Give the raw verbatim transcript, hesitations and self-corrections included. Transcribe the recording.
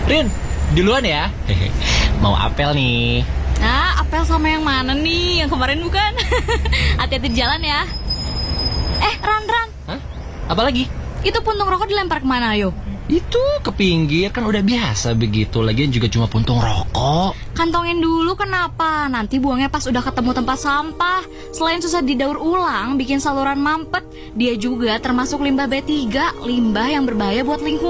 Rin, duluan ya. Mau apel nih. Nah, apel sama yang mana nih? Yang kemarin bukan? Hati-hati di jalan ya. Eh, Ran, Ran. Hah? Apa lagi? Itu puntung rokok dilempar kemana, ayo? Itu ke pinggir, kan udah biasa begitu. Lagian juga cuma puntung rokok. Kantongin dulu, kenapa? Nanti buangnya pas udah ketemu tempat sampah. Selain susah didaur ulang, bikin saluran mampet, dia juga termasuk limbah B tiga, limbah yang berbahaya buat lingkungan.